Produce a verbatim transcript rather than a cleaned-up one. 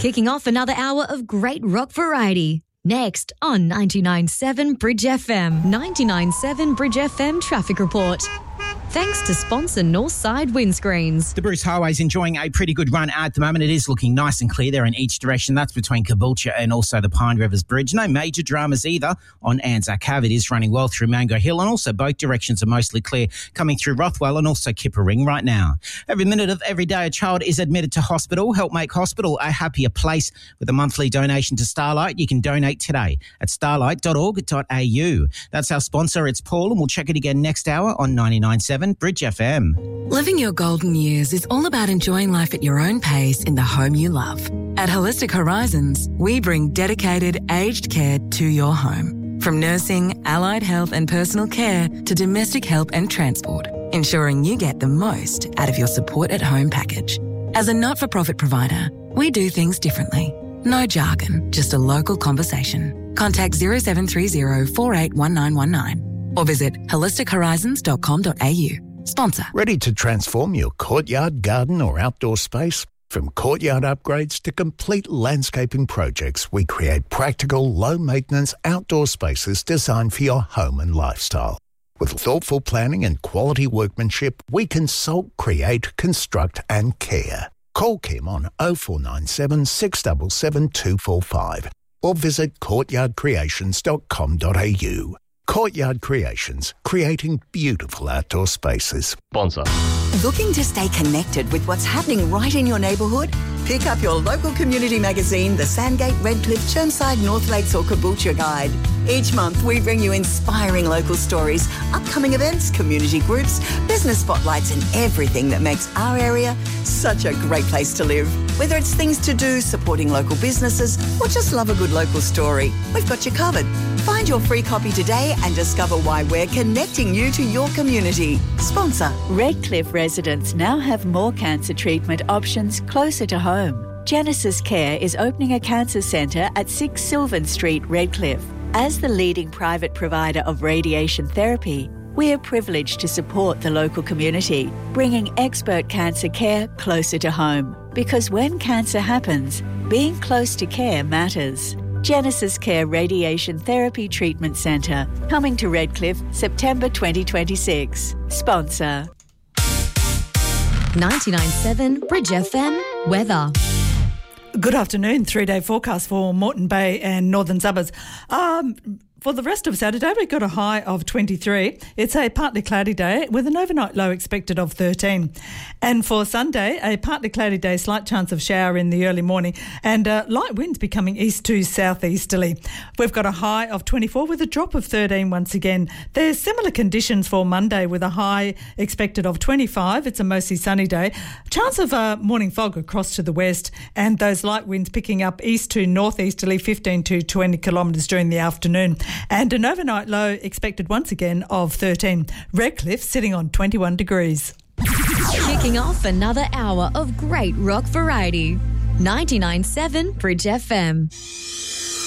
Kicking off another hour of great rock variety. Next on ninety-nine point seven Bridge F M. ninety-nine point seven Bridge F M Traffic Report. Thanks to sponsor Northside Windscreens. The Bruce Highway is enjoying a pretty good run at the moment. It is looking nice and clear there in each direction. That's between Caboolture and also the Pine Rivers Bridge. No major dramas either on Anzac Ave. It is running well through Mango Hill, and also both directions are mostly clear coming through Rothwell and also Kippa-Ring right now. Every minute of every day a child is admitted to hospital. Help make hospital a happier place with a monthly donation to Starlight. You can donate today at starlight dot org dot a u. That's our sponsor. It's Paul, and we'll check it again next hour on ninety-nine point seven Bridge F M. Living your golden years is all about enjoying life at your own pace in the home you love. At Holistic Horizons, we bring dedicated aged care to your home. From nursing, allied health and personal care to domestic help and transport, ensuring you get the most out of your support at home package. As a not-for-profit provider, we do things differently. No jargon, just a local conversation. Contact zero seven three zero four eight one nine one nine or visit holistic horizons dot com dot a u. Sponsor. Ready to transform your courtyard, garden or outdoor space? From courtyard upgrades to complete landscaping projects, we create practical, low-maintenance outdoor spaces designed for your home and lifestyle. With thoughtful planning and quality workmanship, we consult, create, construct and care. Call Kim on oh four nine seven, six seven seven, two four five or visit courtyard creations dot com dot a u. Courtyard Creations, creating beautiful outdoor spaces. Sponsor. Looking to stay connected with what's happening right in your neighbourhood? Pick up your local community magazine, the Sandgate, Redcliffe, Chermside, North Lakes or Caboolture Guide. Each month we bring you inspiring local stories, upcoming events, community groups, business spotlights and everything that makes our area such a great place to live. Whether it's things to do, supporting local businesses or just love a good local story, we've got you covered. Find your free copy today and discover why we're connecting you to your community. Sponsor. Redcliffe residents now have more cancer treatment options closer to home. Genesis Care is opening a cancer centre at six Sylvan Street, Redcliffe. As the leading private provider of radiation therapy, we are privileged to support the local community, bringing expert cancer care closer to home. Because when cancer happens, being close to care matters. Genesis Care Radiation Therapy Treatment Centre, coming to Redcliffe, September twenty twenty-six. Sponsor. ninety-nine point seven Bridge F M Weather. Good afternoon. Three-day forecast for Moreton Bay and northern suburbs. Um, for the rest of Saturday, we've got a high of twenty-three. It's a partly cloudy day with an overnight low expected of thirteen. And for Sunday, a partly cloudy day, slight chance of shower in the early morning and uh, light winds becoming east to southeasterly. We've got a high of twenty-four with a drop of thirteen once again. There's similar conditions for Monday with a high expected of twenty-five. It's a mostly sunny day. Chance of uh, morning fog across to the west and those light winds picking up east to northeasterly, fifteen to twenty kilometres during the afternoon. And an overnight low expected once again of thirteen. Redcliffe sitting on twenty-one degrees. Kicking off another hour of great rock variety. ninety-nine point seven Bridge F M.